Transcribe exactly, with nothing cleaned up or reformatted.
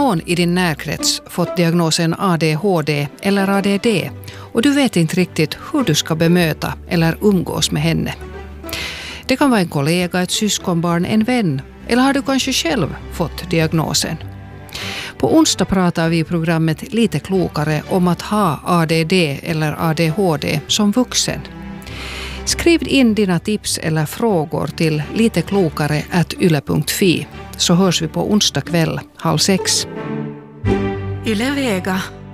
någon i din närkrets fått diagnosen A D H D eller A D D och du vet inte riktigt hur du ska bemöta eller umgås med henne. Det kan vara en kollega, ett syskonbarn, en vän eller har du kanske själv fått diagnosen. På onsdag pratar vi i programmet Lite klokare om att ha A D D eller A D H D som vuxen. Skriv in dina tips eller frågor till liteklokare at yle punkt fi så hörs vi på onsdag kväll halv sex. Yle Vega.